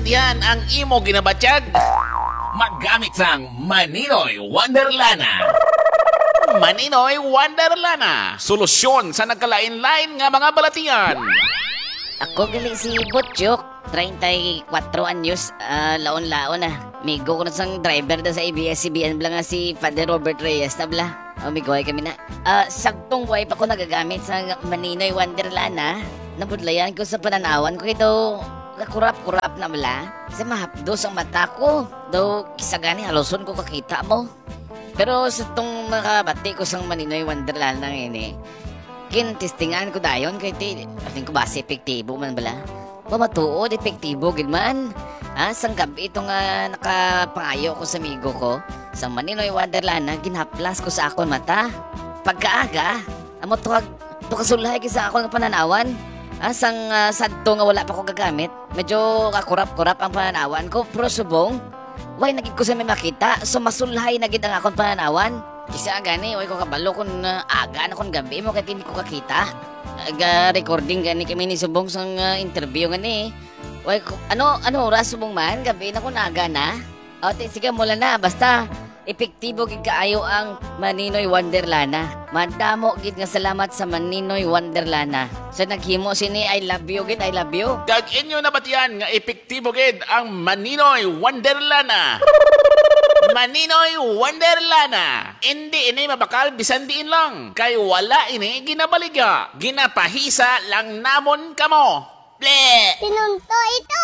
maintindihan ang imo ginabatyag? Maggamit sang Maninoy Wonderlana. Maninoy Wonderlana, solusyon sa nagkalain-lain nga mga balatian. Ako gali si Butchok, 34 anyos, laon-laon na. Migo ko na sang driver na sa ABS-CBN bla nga si Father Robert Reyes na bla. Migoy kami na. Sagtong buhay pa ko nagagamit sa Maninoy Wonderlana. Nabudlayan ko sa pananawan ko ito. Kakurap-kurap na bla. Kasi mahapdos ang mata ko. Daw kisagani haloson ko kakita mo. Pero sa itong makabati ko sa Maninoy Wonderlana ngayon kintistingan ko dayon kay ti. Ating ko ba si epektibo man bala? Pamatuod, epektibo gid man. Sang gabi ito nga nakapangayo ko sa amigo ko. Sa Maninoy Wonderlana, ginhaplas ko sa akon mata. Pagkaaga, amo tukasulhay ki sa akon nga pananawan. Sang sadto nga wala pa ko gagamit. Medyo kakurap-kurap ang pananawan ko, pero subong. Way nagid ko sa may makita, so masulhay na gid ang akong pananawan. Kisa gani, way ko kabalo kung aga na kung gabi mo kaya hindi ko kakita. Recording gani kami ni Subong sang interview gani. Way ko, ano oras Subong man, gabi na kung aga na. O, sige mula na, basta epektibo gid kaayo ang Maninoy Wonderlana. Madamo gid nga salamat sa Maninoy Wonderlana. Sa naghimo sini, I love you gid, I love you. Kag inyo nabatian nga epektibo gid ang Maninoy Wonderlana. Maninoy Wonderlana. Hindi ini mabakal bisan diin lang. Kay wala ini ginabaliga. Ginapahisa lang namon kamo. Ble! Pinunto ito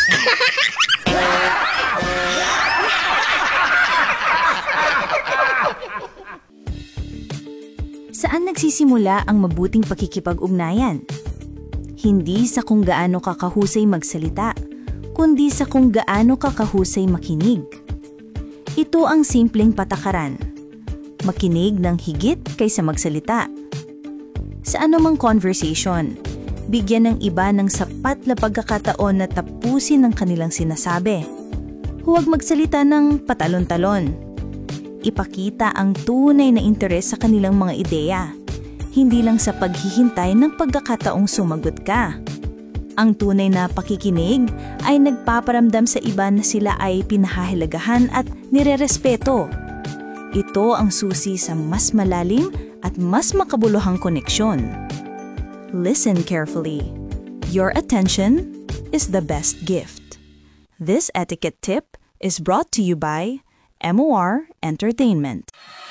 Saan nagsisimula ang mabuting pakikipag-ugnayan? Hindi sa kung gaano ka kahusay magsalita, kundi sa kung gaano ka kahusay makinig. Ito ang simpleng patakaran. Makinig ng higit kaysa magsalita. Sa anumang conversation, bigyan ng iba ng sapat na pagkakataon na tapusin ang kanilang sinasabi. Huwag magsalita ng patalon-talon. Ipakita ang tunay na interes sa kanilang mga ideya, hindi lang sa paghihintay ng pagkakataong sumagot ka. Ang tunay na pakikinig ay nagpaparamdam sa iba na sila ay pinahahalagahan at nirerespeto. Ito ang susi sa mas malalim at mas makabuluhang koneksyon. Listen carefully. Your attention is the best gift. This etiquette tip is brought to you by MOR Entertainment.